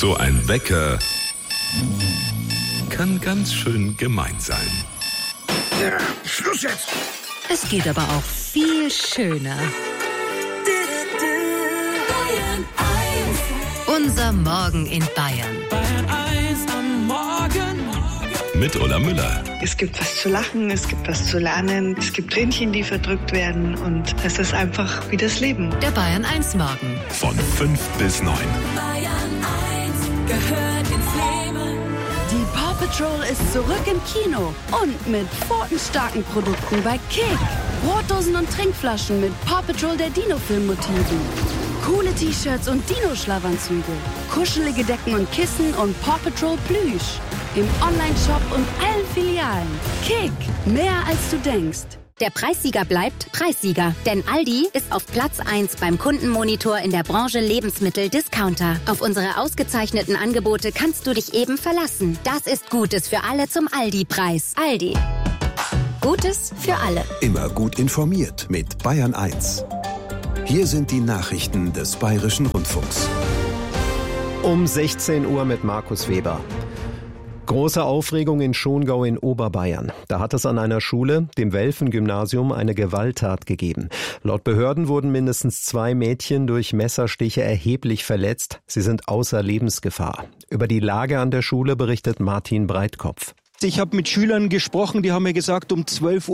So ein Wecker kann ganz schön gemein sein. Ja, Schluss jetzt! Es geht aber auch viel schöner. Bayern 1. Unser Morgen in Bayern. Bayern 1 am Morgen. Mit Ulla Müller. Es gibt was zu lachen, es gibt was zu lernen, es gibt Tränchen, die verdrückt werden und es ist einfach wie das Leben. Der Bayern 1 Morgen. Von 5 bis 9. Bayern 1 gehört ins Leben. Die Paw Patrol ist zurück im Kino und mit pfotenstarken Produkten bei Kick. Brotdosen und Trinkflaschen mit Paw Patrol der Dino-Film-Motiven. Coole T-Shirts und Dino-Schlafanzüge. Kuschelige Decken und Kissen und Paw Patrol Plüsch. Im Online-Shop und allen Filialen. Kick, mehr als du denkst. Der Preissieger bleibt Preissieger, denn Aldi ist auf Platz 1 beim Kundenmonitor in der Branche Lebensmittel-Discounter. Auf unsere ausgezeichneten Angebote kannst du dich eben verlassen. Das ist Gutes für alle zum Aldi-Preis. Aldi. Gutes für alle. Immer gut informiert mit Bayern 1. Hier sind die Nachrichten des Bayerischen Rundfunks. Um 16 Uhr mit Markus Weber. Große Aufregung in Schongau in Oberbayern. Da hat es an einer Schule, dem Welfen-Gymnasium, eine Gewalttat gegeben. Laut Behörden wurden mindestens 2 Mädchen durch Messerstiche erheblich verletzt. Sie sind außer Lebensgefahr. Über die Lage an der Schule berichtet Martin Breitkopf. Ich habe mit Schülern gesprochen, die haben mir gesagt, um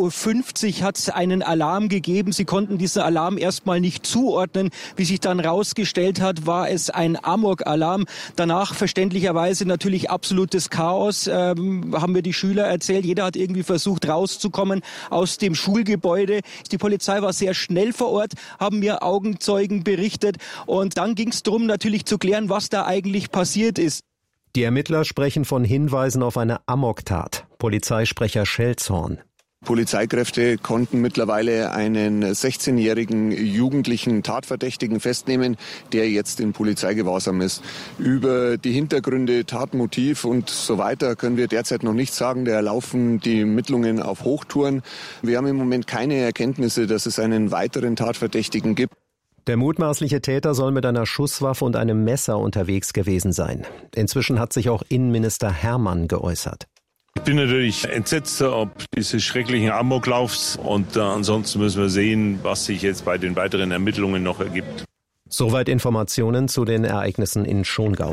12.50 Uhr hat es einen Alarm gegeben. Sie konnten diesen Alarm erstmal nicht zuordnen. Wie sich dann rausgestellt hat, war es ein Amok-Alarm. Danach verständlicherweise natürlich absolutes Chaos, haben mir die Schüler erzählt. Jeder hat irgendwie versucht rauszukommen aus dem Schulgebäude. Die Polizei war sehr schnell vor Ort, haben mir Augenzeugen berichtet. Und dann ging es darum, natürlich zu klären, was da eigentlich passiert ist. Die Ermittler sprechen von Hinweisen auf eine Amoktat. Polizeisprecher Schelzhorn. Polizeikräfte konnten mittlerweile einen 16-jährigen jugendlichen Tatverdächtigen festnehmen, der jetzt in Polizeigewahrsam ist. Über die Hintergründe, Tatmotiv und so weiter können wir derzeit noch nichts sagen. Da laufen die Ermittlungen auf Hochtouren. Wir haben im Moment keine Erkenntnisse, dass es einen weiteren Tatverdächtigen gibt. Der mutmaßliche Täter soll mit einer Schusswaffe und einem Messer unterwegs gewesen sein. Inzwischen hat sich auch Innenminister Hermann geäußert. Ich bin natürlich entsetzt ob dieses schrecklichen Amoklaufs und ansonsten müssen wir sehen, was sich jetzt bei den weiteren Ermittlungen noch ergibt. Soweit Informationen zu den Ereignissen in Schongau.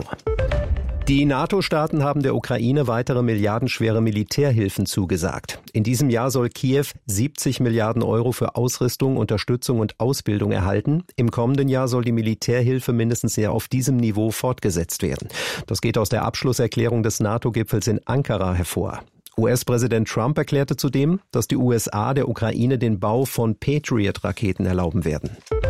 Die NATO-Staaten haben der Ukraine weitere milliardenschwere Militärhilfen zugesagt. In diesem Jahr soll Kiew 70 Milliarden Euro für Ausrüstung, Unterstützung und Ausbildung erhalten. Im kommenden Jahr soll die Militärhilfe mindestens auf diesem Niveau fortgesetzt werden. Das geht aus der Abschlusserklärung des NATO-Gipfels in Ankara hervor. US-Präsident Trump erklärte zudem, dass die USA der Ukraine den Bau von Patriot-Raketen erlauben werden.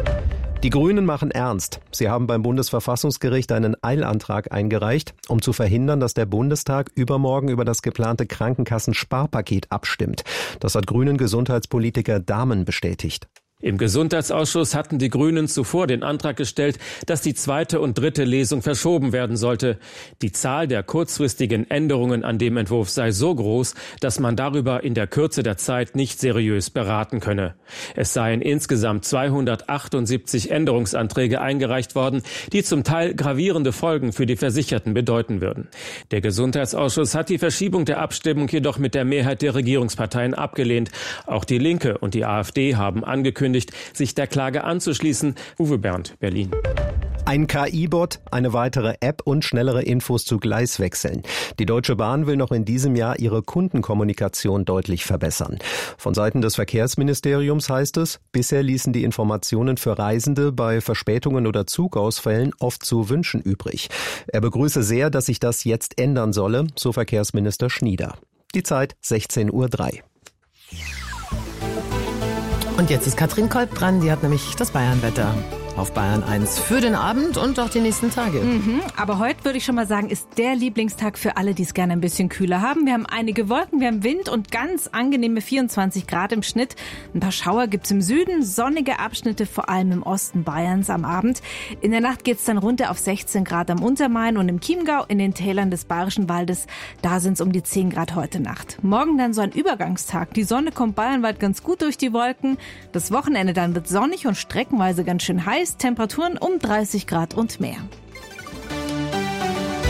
Die Grünen machen ernst. Sie haben beim Bundesverfassungsgericht einen Eilantrag eingereicht, um zu verhindern, dass der Bundestag übermorgen über das geplante Krankenkassensparpaket abstimmt. Das hat Grünen-Gesundheitspolitiker Dahmen bestätigt. Im Gesundheitsausschuss hatten die Grünen zuvor den Antrag gestellt, dass die 2. und 3. Lesung verschoben werden sollte. Die Zahl der kurzfristigen Änderungen an dem Entwurf sei so groß, dass man darüber in der Kürze der Zeit nicht seriös beraten könne. Es seien insgesamt 278 Änderungsanträge eingereicht worden, die zum Teil gravierende Folgen für die Versicherten bedeuten würden. Der Gesundheitsausschuss hat die Verschiebung der Abstimmung jedoch mit der Mehrheit der Regierungsparteien abgelehnt. Auch die Linke und die AfD haben angekündigt, sich der Klage anzuschließen. Uwe Bernd, Berlin. Ein KI-Bot, eine weitere App und schnellere Infos zu Gleiswechseln. Die Deutsche Bahn will noch in diesem Jahr ihre Kundenkommunikation deutlich verbessern. Von Seiten des Verkehrsministeriums heißt es, bisher ließen die Informationen für Reisende bei Verspätungen oder Zugausfällen oft zu wünschen übrig. Er begrüße sehr, dass sich das jetzt ändern solle, so Verkehrsminister Schnieder. Die Zeit 16.03 Uhr. Und jetzt ist Katrin Kolb dran, die hat nämlich das Bayernwetter auf Bayern 1 für den Abend und auch die nächsten Tage. Aber heute würde ich schon mal sagen, ist der Lieblingstag für alle, die es gerne ein bisschen kühler haben. Wir haben einige Wolken, wir haben Wind und ganz angenehme 24 Grad im Schnitt. Ein paar Schauer gibt's im Süden, sonnige Abschnitte vor allem im Osten Bayerns am Abend. In der Nacht geht's dann runter auf 16 Grad am Untermain und im Chiemgau, in den Tälern des Bayerischen Waldes. Da sind's um die 10 Grad heute Nacht. Morgen dann so ein Übergangstag. Die Sonne kommt bayernweit ganz gut durch die Wolken. Das Wochenende dann wird sonnig und streckenweise ganz schön heiß. Temperaturen um 30 Grad und mehr.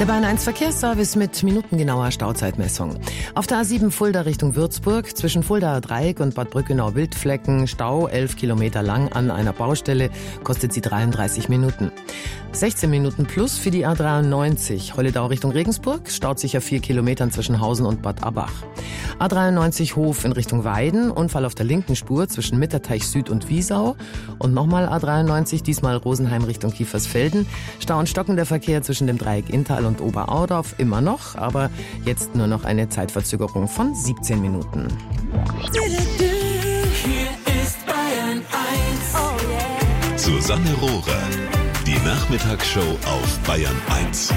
Der Bayern 1 Verkehrsservice mit minutengenauer Stauzeitmessung. Auf der A7 Fulda Richtung Würzburg, zwischen Fuldaer Dreieck und Bad Brückenau-Wildflecken, Stau 11 Kilometer lang an einer Baustelle, kostet sie 33 Minuten. 16 Minuten plus für die A93, Holledau Richtung Regensburg, staut sich auf 4 Kilometern zwischen Hausen und Bad Abbach. A93 Hof in Richtung Weiden, Unfall auf der linken Spur zwischen Mitterteich Süd und Wiesau. Und nochmal A93, diesmal Rosenheim Richtung Kiefersfelden. Stau und stockender Verkehr zwischen dem Dreieck Inntal und Oberaudorf immer noch, aber jetzt nur noch eine Zeitverzögerung von 17 Minuten. Hier ist Bayern 1. Oh yeah. Susanne Rohrer. Die Nachmittagsshow auf Bayern 1.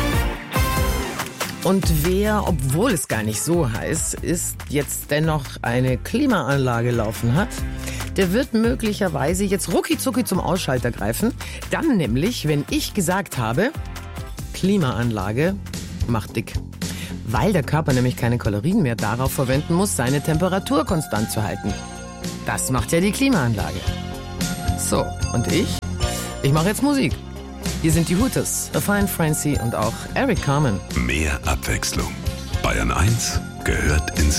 Und wer, obwohl es gar nicht so heiß ist, jetzt dennoch eine Klimaanlage laufen hat, der wird möglicherweise jetzt rucki-zucki zum Ausschalter greifen. Dann nämlich, wenn ich gesagt habe, Klimaanlage macht dick. Weil der Körper nämlich keine Kalorien mehr darauf verwenden muss, seine Temperatur konstant zu halten. Das macht ja die Klimaanlage. So, und ich mache jetzt Musik. Hier sind die Hooters, A Fine Francie und auch Eric Carmen. Mehr Abwechslung. Bayern 1 gehört ins